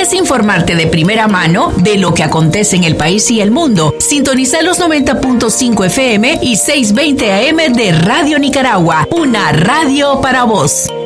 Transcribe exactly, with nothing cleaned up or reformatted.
¿Quieres informarte de primera mano de lo que acontece en el país y el mundo? Sintoniza los noventa punto cinco F M y seiscientos veinte A M de Radio Nicaragua, una radio para vos.